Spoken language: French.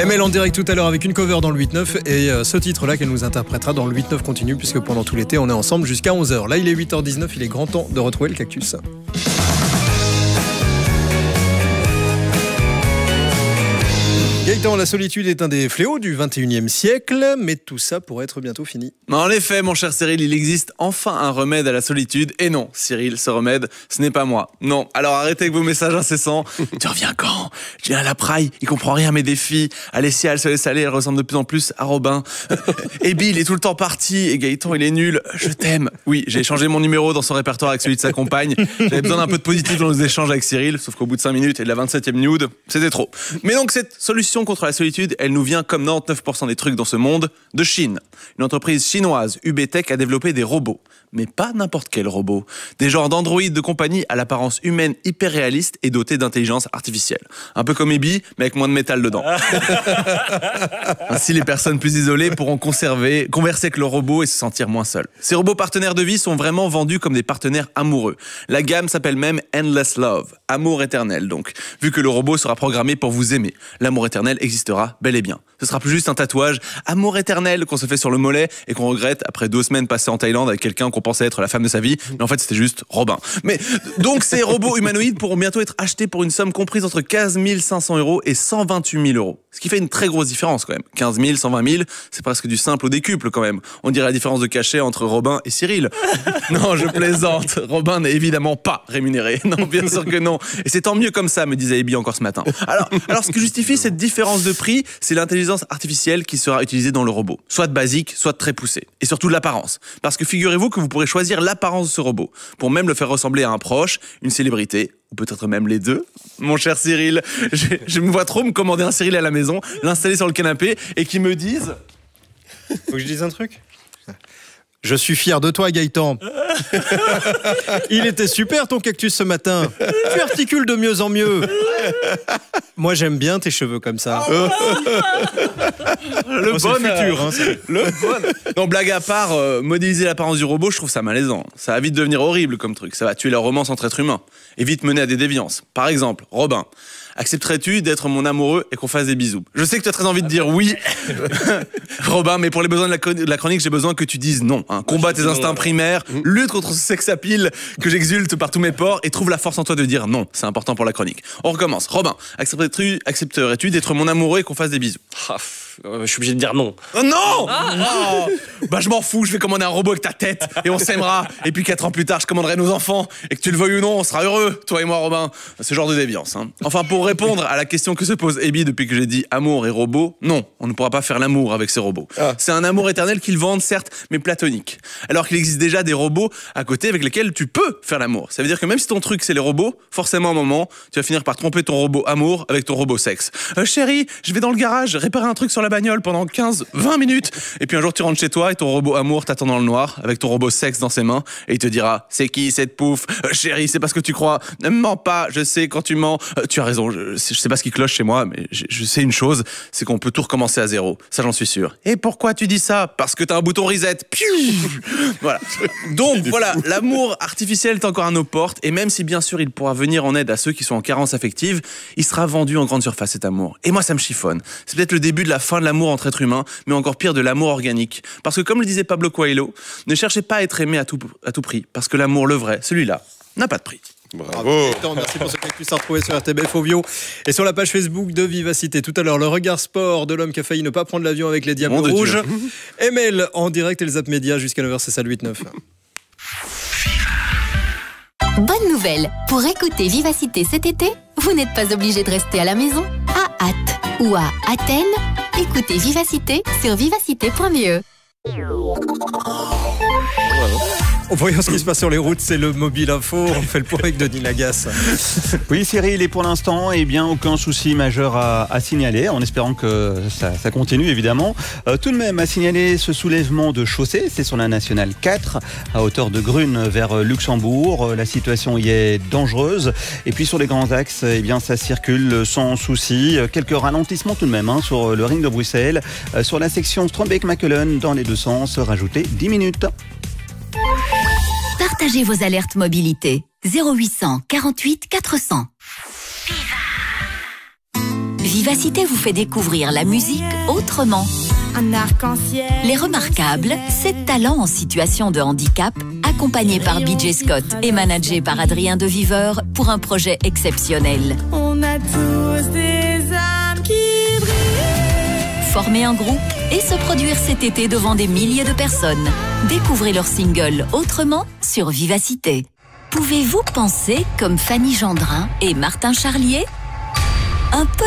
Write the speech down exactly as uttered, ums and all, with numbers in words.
M L en direct tout à l'heure avec une cover dans le huit neuf et euh, ce titre-là qu'elle nous interprétera dans le huit neuf continu puisque pendant tout l'été on est ensemble jusqu'à onze heures. Là il est huit heures dix-neuf, il est grand temps de retrouver le cactus. Gaëtan, la solitude est un des fléaux du vingt et unième siècle, mais tout ça pourrait être bientôt fini. En effet, mon cher Cyril, il existe enfin un remède à la solitude. Et non, Cyril, ce remède, ce n'est pas moi. Non, alors arrêtez avec vos messages incessants. Tu reviens quand? J'ai à la praille, il comprend rien à mes défis. Alessia, elle se laisse aller, elle ressemble de plus en plus à Robin. Et Bill est tout le temps parti, et Gaëtan, il est nul. Je t'aime. Oui, j'ai échangé mon numéro dans son répertoire avec celui de sa compagne. J'avais besoin d'un peu de positif dans nos échanges avec Cyril, sauf qu'au bout de cinq minutes et de la vingt-septième nude, c'était trop. Mais donc cette solution contre la solitude, elle nous vient comme quatre-vingt-dix-neuf pour cent des trucs dans ce monde, de Chine. Une entreprise chinoise, U B Tech, a développé des robots. Mais pas n'importe quel robot. Des genres d'androïdes de compagnie à l'apparence humaine hyper réaliste et dotés d'intelligence artificielle. Un peu comme Ebi, mais avec moins de métal dedans. Ainsi, les personnes plus isolées pourront conserver, converser avec le robot et se sentir moins seules. Ces robots partenaires de vie sont vraiment vendus comme des partenaires amoureux. La gamme s'appelle même Endless Love, amour éternel donc, vu que le robot sera programmé pour vous aimer. L'amour éternel existera bel et bien. Ce sera plus juste un tatouage amour éternel qu'on se fait sur le mollet et qu'on regrette après deux semaines passées en Thaïlande avec quelqu'un qu'on pensait être la femme de sa vie, mais en fait c'était juste Robin. Mais donc ces robots humanoïdes pourront bientôt être achetés pour une somme comprise entre quinze mille cinq cents euros et cent vingt-huit mille euros. Ce qui fait une très grosse différence quand même. quinze mille, cent vingt mille, c'est presque du simple au décuple quand même. On dirait la différence de cachet entre Robin et Cyril. Non, je plaisante. Robin n'est évidemment pas rémunéré. Non, bien sûr que non. Et c'est tant mieux comme ça, me disait Ebi encore ce matin. Alors, alors ce qui justifie cette différence de prix, c'est l'intelligence artificielle qui sera utilisée dans le robot. Soit de basique, soit de très poussée. Et surtout de l'apparence. Parce que figurez-vous que vous pourrez choisir l'apparence de ce robot, pour même le faire ressembler à un proche, une célébrité, ou peut-être même les deux. Mon cher Cyril, je, je me vois trop me commander un Cyril à la maison, l'installer sur le canapé, et qu'il me dise... Faut que je dise un truc ? Je suis fier de toi, Gaëtan. Il était super ton cactus ce matin. Tu articules de mieux en mieux. Moi, j'aime bien tes cheveux comme ça. Le oh, bon le futur, hein, le bon. Non, blague à part, euh, modéliser l'apparence du robot, je trouve ça malaisant. Ça va vite devenir horrible comme truc. Ça va tuer la romance entre êtres humains et vite mener à des déviances. Par exemple, Robin. Accepterais-tu d'être mon amoureux et qu'on fasse des bisous? Je sais que tu as très envie de dire oui, Robin, mais pour les besoins de la, de la chronique, j'ai besoin que tu dises non. Hein. Combat tes instincts primaires, lutte contre ce sex appeal que j'exulte par tous mes pores et trouve la force en toi de dire non. C'est important pour la chronique. On recommence. Robin, accepterais-tu, accepterais-tu d'être mon amoureux et qu'on fasse des bisous? Ah, euh, je suis obligé de dire non. Oh non ah, oh. Bah je m'en fous, je vais commander un robot avec ta tête et on s'aimera. Et puis quatre ans plus tard, je commanderai nos enfants et que tu le veuilles ou non, on sera heureux, toi et moi, Robin. Ce genre de déviance. Hein. Enfin, pour répondre à la question que se pose Ebi depuis que j'ai dit amour et robot, non, on ne pourra pas faire l'amour avec ces robots. Ah. C'est un amour éternel qu'ils vendent, certes, mais platonique. Alors qu'il existe déjà des robots à côté avec lesquels tu peux faire l'amour. Ça veut dire que même si ton truc c'est les robots, forcément à un moment, tu vas finir par tromper ton robot amour avec ton robot sexe. Euh, chérie, je vais dans le garage réparer un truc sur la bagnole pendant quinze vingt minutes. Et puis un jour tu rentres chez toi et ton robot amour t'attend dans le noir avec ton robot sexe dans ses mains et il te dira c'est qui cette pouffe? euh, Chérie, c'est parce que tu crois. Ne me mens pas, je sais quand tu mens. Euh, tu as raison, je, je sais pas ce qui cloche chez moi, mais je, je sais une chose, c'est qu'on peut tout recommencer à zéro. Ça, j'en suis sûr. Et pourquoi tu dis ça? Parce que t'as un bouton reset. Voilà. Donc voilà, l'amour artificiel est encore à nos portes et même si bien sûr il pourra venir en aide à ceux qui sont en carence affective, il sera vendu en grande surface cet amour. Et moi, ça me chiffonne. C'est peut-être le début de la fin de l'amour entre êtres humains, mais encore pire de l'amour organique. Parce que comme le disait Pablo Coelho, ne cherchez pas à être aimé à tout, à tout prix, parce que l'amour, le vrai, celui-là, n'a pas de prix. Bravo. Bravo. Merci pour ce cactus à retrouver sur R T B F Ovio et sur la page Facebook de Vivacité. Tout à l'heure, le regard sport de l'homme qui a failli ne pas prendre l'avion avec les Diables Mon Rouges. M L en direct et les Zap Média jusqu'à neuf heures, c'est ça le huit neuf. Bonne nouvelle, pour écouter Vivacité cet été, vous n'êtes pas obligé de rester à la maison. À Ath ou à Athènes, écoutez Vivacité sur vivacité point b e. En voyant ce qui se passe sur les routes, c'est le Mobile Info. On fait le point avec Denis Lagasse. Oui, Cyril, et pour l'instant, eh bien, aucun souci majeur à, à signaler, en espérant que ça, ça continue, évidemment. Euh, tout de même, à signaler ce soulèvement de chaussée, c'est sur la Nationale quatre, à hauteur de Grune vers Luxembourg. La situation y est dangereuse. Et puis, sur les grands axes, eh bien, ça circule sans souci. Quelques ralentissements tout de même, hein, sur le ring de Bruxelles. Euh, sur la section Strombeek-Mackelen, dans les deux sens, rajoutez dix minutes. Partagez vos alertes mobilité. zéro huit cent quarante-huit quatre cents. Vivacité vous fait découvrir la musique autrement. Un arc-en-ciel. Les Remarquables, sept talents en situation de handicap, accompagnés par B J Scott et managés par Adrien de Viveur pour un projet exceptionnel. On a tous des âmes qui brillent. Former un groupe et se produire cet été devant des milliers de personnes. Découvrez leur single Autrement sur Vivacité. Pouvez-vous penser comme Fanny Gendrin et Martin Charlier ? Un peu